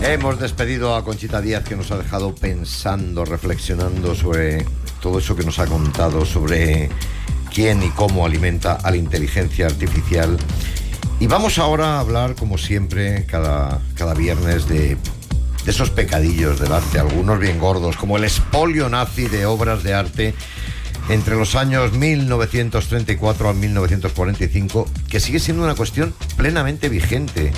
Hemos despedido a Conchita Díaz, que nos ha dejado pensando, reflexionando sobre todo eso que nos ha contado, sobre quién y cómo alimenta a la inteligencia artificial. Y vamos ahora a hablar, como siempre, cada viernes de esos pecadillos del arte, algunos bien gordos, como el expolio nazi de obras de arte entre los años 1934 a 1945, que sigue siendo una cuestión plenamente vigente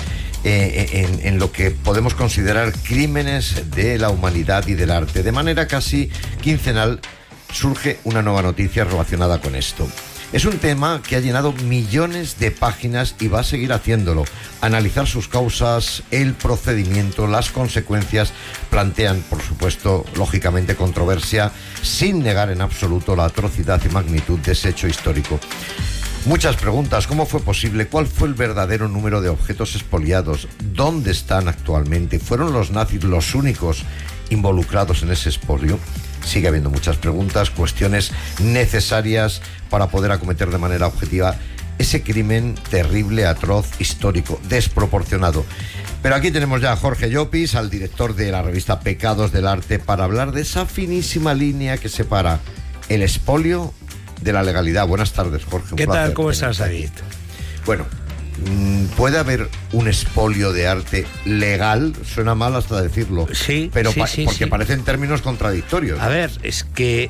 en lo que podemos considerar crímenes de la humanidad y del arte. De manera casi quincenal surge una nueva noticia relacionada con esto. Es un tema que ha llenado millones de páginas y va a seguir haciéndolo. Analizar sus causas, el procedimiento, las consecuencias, plantean, por supuesto, lógicamente, controversia, sin negar en absoluto la atrocidad y magnitud de ese hecho histórico. Muchas preguntas: ¿cómo fue posible? ¿Cuál fue el verdadero número de objetos expoliados? ¿Dónde están actualmente? ¿Fueron los nazis los únicos involucrados en ese expolio? Sigue habiendo muchas preguntas, cuestiones necesarias para poder acometer de manera objetiva ese crimen terrible, atroz, histórico, desproporcionado. Pero aquí tenemos ya a Jorge Llopis, al director de la revista Pecados del Arte, para hablar de esa finísima línea que separa el expolio de la legalidad. Buenas tardes, Jorge. ¿Qué tal? ¿Cómo estás, David? Bueno, ¿puede haber un expolio de arte legal? Suena mal hasta decirlo. Sí, pero sí, porque sí. parecen términos contradictorios. A ver, es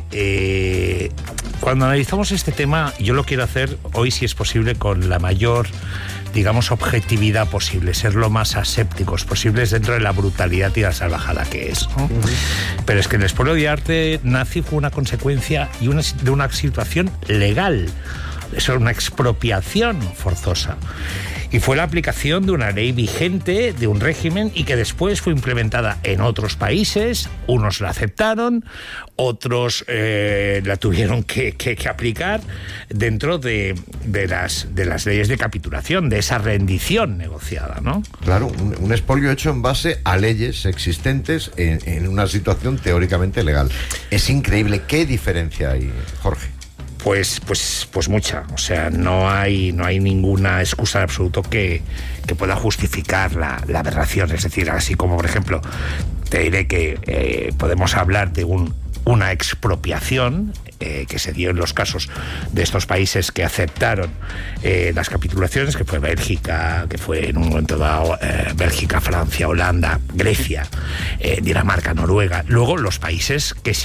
que cuando analizamos este tema, yo lo quiero hacer hoy, si es posible, con la mayor, digamos, objetividad posible, ser lo más asépticos posibles dentro de la brutalidad y la salvajada que es, ¿no? Pero es que el expolio de arte nazi fue una consecuencia de una situación legal. Eso era una expropiación forzosa. Y fue la aplicación de una ley vigente, de un régimen, y que después fue implementada en otros países. Unos la aceptaron, otros la tuvieron que aplicar dentro de las leyes de capitulación, de esa rendición negociada, ¿no? Claro, un expolio hecho en base a leyes existentes en una situación teóricamente legal. Es increíble. ¿Qué diferencia hay, Jorge? Pues mucha. O sea, no hay ninguna excusa en absoluto que pueda justificar la aberración. Es decir, así como, por ejemplo, te diré que podemos hablar de una expropiación que se dio en los casos de estos países que aceptaron las capitulaciones, que fue Bélgica, que fue en un momento dado Bélgica, Francia, Holanda, Grecia, Dinamarca, Noruega. Luego los países que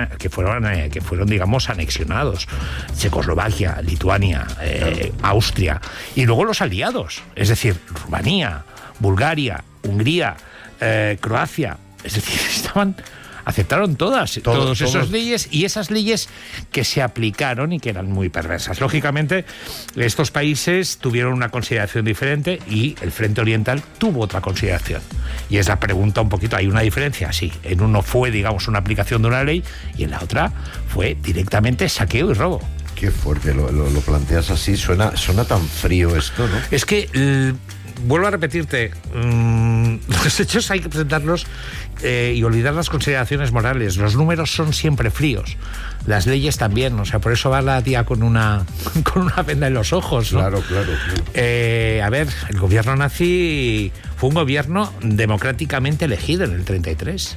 fueron, digamos, anexionados: Checoslovaquia, Lituania, Austria, y luego los aliados, es decir, Rumanía, Bulgaria, Hungría, Croacia. Es decir, aceptaron todas esas leyes, y esas leyes que se aplicaron y que eran muy perversas. Lógicamente, estos países tuvieron una consideración diferente y el Frente Oriental tuvo otra consideración. Y es la pregunta un poquito, ¿hay una diferencia? Sí. En uno fue, digamos, una aplicación de una ley, y en la otra fue directamente saqueo y robo. Qué fuerte, lo planteas así, suena tan frío esto, ¿no? Es que vuelvo a repetirte, los hechos hay que presentarlos y olvidar las consideraciones morales. Los números son siempre fríos, las leyes también. O sea, por eso va la tía con una venda en los ojos, ¿no? Claro. A ver, el gobierno nazi fue un gobierno democráticamente elegido en el 33.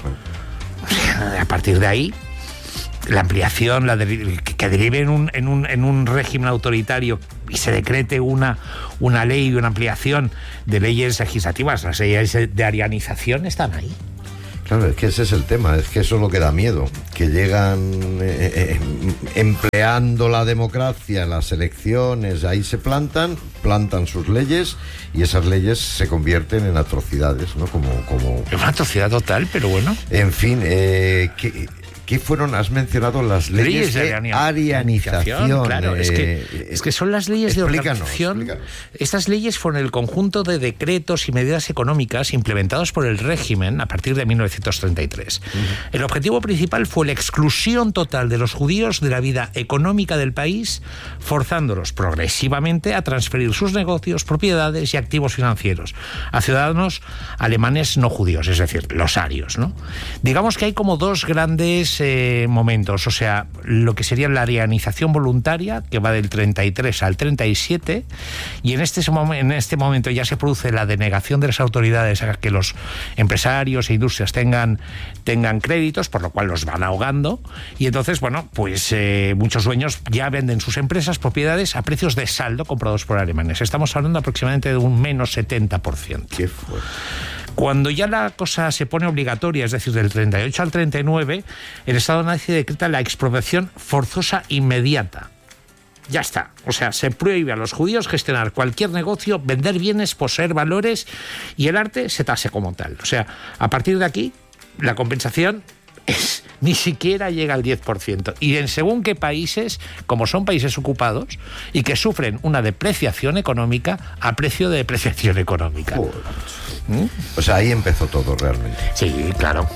A partir de ahí, la ampliación, que derive en un régimen autoritario y se decrete una ley y una ampliación de leyes legislativas, las leyes de arianización están ahí. Claro, es que ese es el tema, es que eso es lo que da miedo, que llegan empleando la democracia en las elecciones, ahí se plantan sus leyes, y esas leyes se convierten en atrocidades, ¿no? Como Es una atrocidad total, pero bueno. En fin, ¿qué fueron? Has mencionado las leyes de arianización. Claro, es que son las leyes de organización. Explícanos. Estas leyes fueron el conjunto de decretos y medidas económicas implementados por el régimen a partir de 1933. El objetivo principal fue la exclusión total de los judíos de la vida económica del país, forzándolos progresivamente a transferir sus negocios, propiedades y activos financieros a ciudadanos alemanes no judíos, es decir, los arios, ¿no? Digamos que hay como dos grandes tres momentos, o sea, lo que sería la arianización voluntaria, que va del 33 al 37, y en este momento ya se produce la denegación de las autoridades a que los empresarios e industrias tengan créditos, por lo cual los van ahogando, y entonces, bueno, pues muchos dueños ya venden sus empresas, propiedades, a precios de saldo comprados por alemanes. Estamos hablando aproximadamente de un menos 70%. ¿Qué fue? Cuando ya la cosa se pone obligatoria, es decir, del 38 al 39, el Estado nazi decreta la expropiación forzosa inmediata. Ya está. O sea, se prohíbe a los judíos gestionar cualquier negocio, vender bienes, poseer valores, y el arte se tase como tal. O sea, a partir de aquí, la compensación ni siquiera llega al 10%. Y en según qué países, como son países ocupados y que sufren una depreciación económica a precio de depreciación económica. O sea, ahí empezó todo realmente. Sí, claro.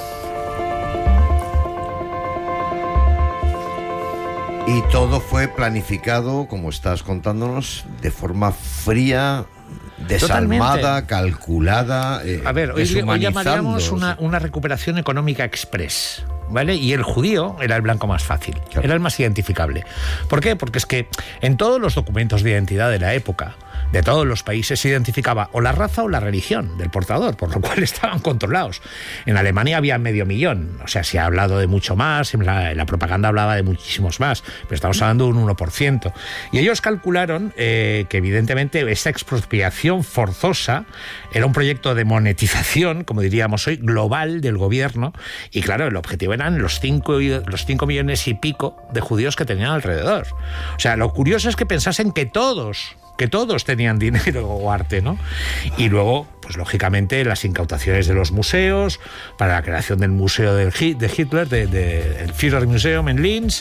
Y todo fue planificado, como estás contándonos, de forma fría, desalmada, totalmente calculada. A ver, hoy llamaríamos una recuperación económica express, ¿vale? Y el judío era el blanco más fácil, claro. Era el más identificable. ¿Por qué? Porque es que en todos los documentos de identidad de la época, de todos los países, se identificaba o la raza o la religión del portador, por lo cual estaban controlados. En Alemania había 500.000, o sea, se ha hablado de mucho más, en la propaganda hablaba de muchísimos más, pero estamos hablando de un 1%. Y ellos calcularon que evidentemente esta expropiación forzosa era un proyecto de monetización, como diríamos hoy, global del gobierno, y claro, el objetivo eran los 5 millones y pico de judíos que tenían alrededor. O sea, lo curioso es que pensasen que todos tenían dinero o arte, ¿no? Y luego, pues lógicamente, las incautaciones de los museos para la creación del museo de Hitler, el Führermuseum en Linz,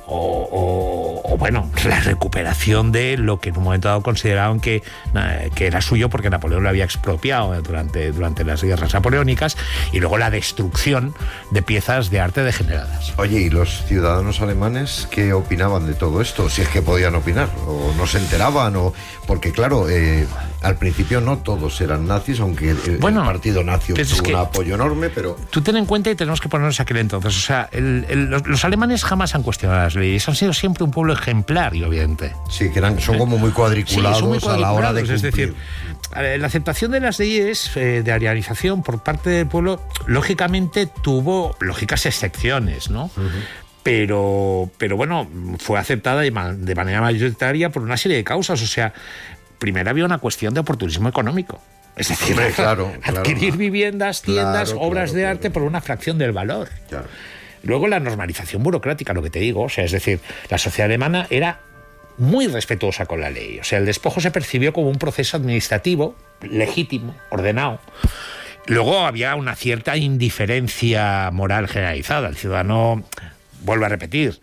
o bueno, la recuperación de lo que en un momento dado consideraban que era suyo porque Napoleón lo había expropiado durante las guerras napoleónicas, y luego la destrucción de piezas de arte degeneradas. Oye, ¿y los ciudadanos alemanes qué opinaban de todo esto? Si es que podían opinar, o no se enteraban, porque claro, al principio no todos eran nazis, aunque el partido nazi tuvo un apoyo enorme, pero... Tú ten en cuenta, y tenemos que ponernos aquel entonces, o sea, los alemanes jamás han cuestionado las leyes, han sido siempre un pueblo ejemplar y obediente. Sí, que son como muy cuadriculados, a la hora de cumplir. Es decir, la aceptación de las leyes de arianización por parte del pueblo, lógicamente tuvo lógicas excepciones, ¿no? Uh-huh. Pero bueno, fue aceptada de manera mayoritaria por una serie de causas. O sea, primero había una cuestión de oportunismo económico. Es decir, adquirir viviendas, tiendas, obras de arte por una fracción del valor. Claro. Luego la normalización burocrática, lo que te digo. O sea, es decir, la sociedad alemana era muy respetuosa con la ley. O sea, el despojo se percibió como un proceso administrativo legítimo, ordenado. Luego había una cierta indiferencia moral generalizada. El ciudadano, vuelvo a repetir,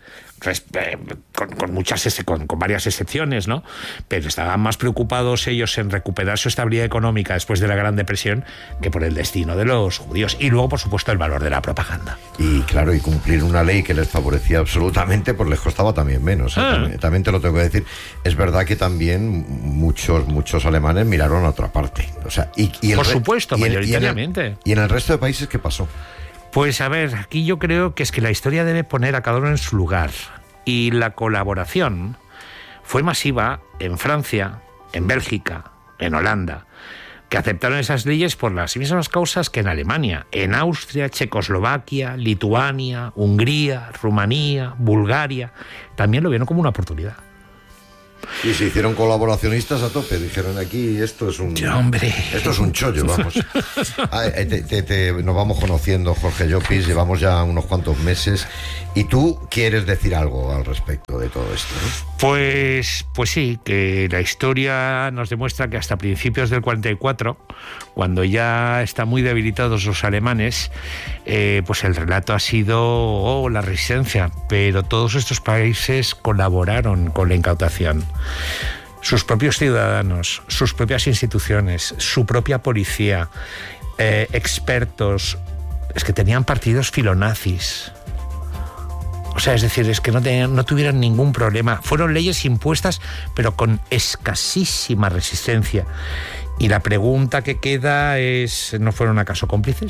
con varias excepciones, ¿no? Pero estaban más preocupados ellos en recuperar su estabilidad económica después de la Gran Depresión que por el destino de los judíos. Y luego, por supuesto, el valor de la propaganda. Y claro, y cumplir una ley que les favorecía absolutamente, pues les costaba también menos. También te lo tengo que decir. Es verdad que también muchos alemanes miraron a otra parte. O sea, por supuesto, mayoritariamente. ¿Y en el resto de países qué pasó? Pues a ver, aquí yo creo que es que la historia debe poner a cada uno en su lugar. Y la colaboración fue masiva en Francia, en Bélgica, en Holanda, que aceptaron esas leyes por las mismas causas que en Alemania, en Austria, Checoslovaquia, Lituania, Hungría, Rumanía, Bulgaria. También lo vieron como una oportunidad. Y se hicieron colaboracionistas a tope. Dijeron, aquí esto es un chollo, vamos. Nos vamos conociendo, Jorge Llopis, llevamos ya unos cuantos meses. Y tú quieres decir algo al respecto de todo esto, ¿no? Pues sí, que la historia nos demuestra que hasta principios del 44, cuando ya están muy debilitados los alemanes, pues el relato ha sido la resistencia, pero todos estos países colaboraron con la incautación. Sus propios ciudadanos, sus propias instituciones, su propia policía, expertos, es que tenían partidos filonazis. O sea, es decir, es que no tuvieron ningún problema. Fueron leyes impuestas, pero con escasísima resistencia. Y la pregunta que queda es, ¿no fueron acaso cómplices?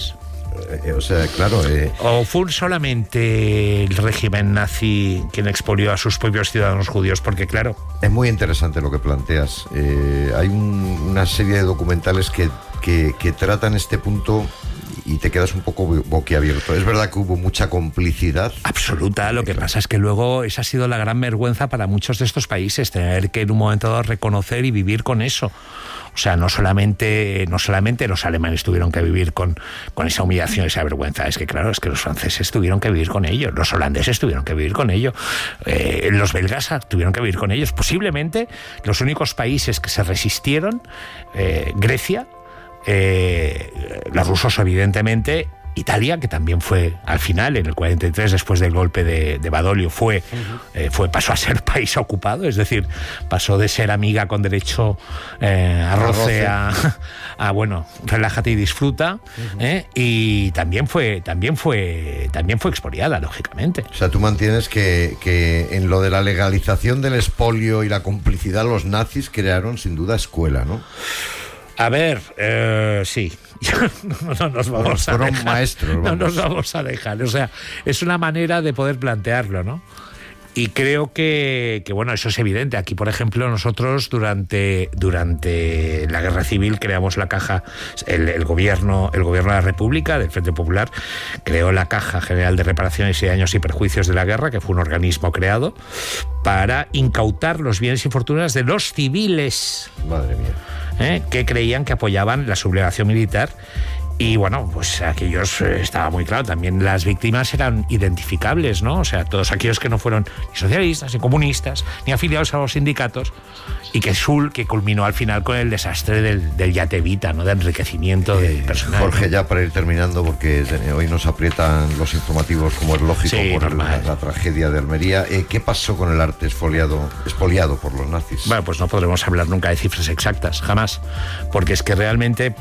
O sea, claro... ¿O fue solamente el régimen nazi quien expolió a sus propios ciudadanos judíos? Porque, claro... Es muy interesante lo que planteas. Hay una serie de documentales que tratan este punto... y te quedas un poco boquiabierto. Es verdad que hubo mucha complicidad. Absoluta. Lo que pasa es que luego esa ha sido la gran vergüenza para muchos de estos países, tener que en un momento dado reconocer y vivir con eso. O sea, no solamente los alemanes tuvieron que vivir con esa humillación, esa vergüenza. Es que, claro, es que los franceses tuvieron que vivir con ello, los holandeses tuvieron que vivir con ello, los belgas tuvieron que vivir con ellos. Posiblemente los únicos países que se resistieron, Grecia, los rusos evidentemente, Italia, que también fue al final en el 43, después del golpe de Badoglio, pasó a ser país ocupado, es decir, pasó de ser amiga con derecho a roce a bueno, relájate y disfruta, y también fue expoliada, lógicamente. O sea, tú mantienes que en lo de la legalización del expolio y la complicidad, los nazis crearon sin duda escuela, ¿no? A ver, sí. No nos vamos a dejar. Maestros, no nos vamos a dejar. O sea, es una manera de poder plantearlo, ¿no? Y creo que bueno, eso es evidente. Aquí, por ejemplo, nosotros durante la Guerra Civil creamos la caja, el gobierno de la República, del Frente Popular, creó la Caja General de Reparaciones y Daños y Perjuicios de la Guerra, que fue un organismo creado para incautar los bienes y fortunas de los civiles. Madre mía. Que creían que apoyaban la sublevación militar. Y bueno, pues aquellos estaba muy claro, también las víctimas eran identificables, ¿no? O sea, todos aquellos que no fueron ni socialistas, ni comunistas, ni afiliados a los sindicatos, y que culminó al final con el desastre del Yatevita, ¿no? De enriquecimiento del personal. Jorge, ya para ir terminando, porque hoy nos aprietan los informativos, como es lógico, sí, por la tragedia de Almería. ¿Qué pasó con el arte expoliado por los nazis? Bueno, pues no podremos hablar nunca de cifras exactas, jamás, porque es que realmente...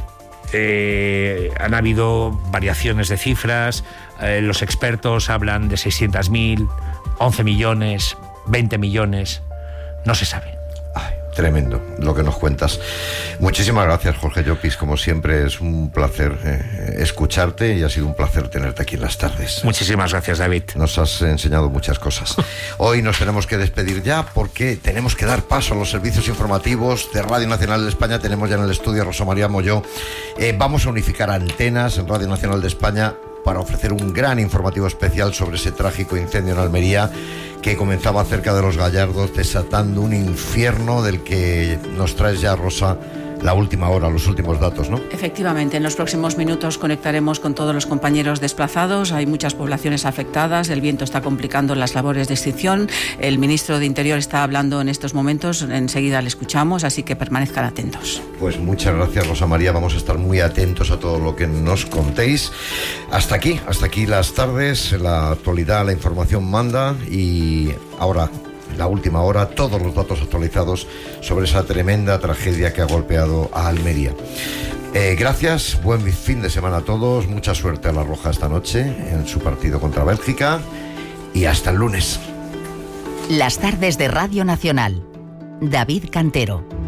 han habido variaciones de cifras, los expertos hablan de 600.000, 11 millones, 20 millones, no se sabe. Ay, tremendo lo que nos cuentas. Muchísimas gracias, Jorge Llopis, como siempre es un placer escucharte y ha sido un placer tenerte aquí en las tardes. Muchísimas gracias, David. Nos has enseñado muchas cosas. Hoy nos tenemos que despedir ya porque tenemos que dar paso a los servicios informativos de Radio Nacional de España. Tenemos ya en el estudio a Rosa María Molló. Vamos a unificar antenas en Radio Nacional de España para ofrecer un gran informativo especial sobre ese trágico incendio en Almería que comenzaba cerca de Los Gallardos, desatando un infierno del que nos traes ya, Rosa, la última hora, los últimos datos, ¿no? Efectivamente, en los próximos minutos conectaremos con todos los compañeros desplazados. Hay muchas poblaciones afectadas, el viento está complicando las labores de extinción. El ministro de Interior está hablando en estos momentos, enseguida le escuchamos, así que permanezcan atentos. Pues muchas gracias, Rosa María, vamos a estar muy atentos a todo lo que nos contéis. Hasta aquí las tardes, la actualidad, la información manda, y ahora... la última hora, todos los datos actualizados sobre esa tremenda tragedia que ha golpeado a Almería. Gracias, buen fin de semana a todos, mucha suerte a la Roja esta noche en su partido contra Bélgica y hasta el lunes. Las tardes de Radio Nacional. David Cantero.